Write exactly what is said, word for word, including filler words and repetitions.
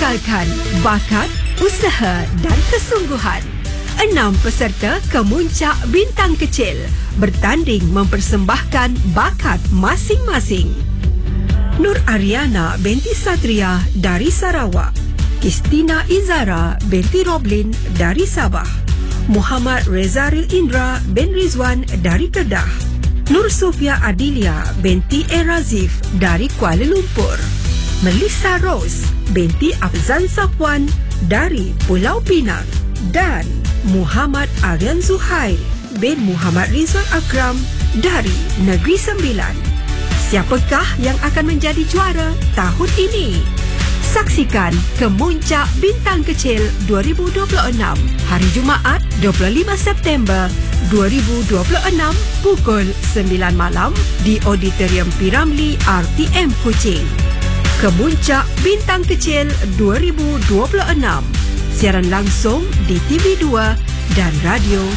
andalkan bakat, usaha dan kesungguhan. Enam peserta Kemuncak Bintang Kecil bertanding mempersembahkan bakat masing-masing. Nur Ariana binti Satria dari Sarawak, Kristina Izara binti Roblin dari Sabah, Muhammad Rezaril Indra bin Rizwan dari Kedah, Nur Sofia Adilia binti Erazif dari Kuala Lumpur, Melissa Rose binti Afzan Safwan dari Pulau Pinang, dan Muhammad Aryan Zuhair bin Muhammad Rizal Akram dari Negeri Sembilan. Siapakah yang akan menjadi juara tahun ini? Saksikan Kemuncak Bintang Kecil dua ribu dua puluh enam hari Jumaat dua puluh lima September dua ribu dua puluh enam pukul sembilan malam di Auditorium P. Ramlee R T M Kuching. Kemuncak Bintang Kecil dua ribu dua puluh enam. Siaran langsung di T V dua dan Radio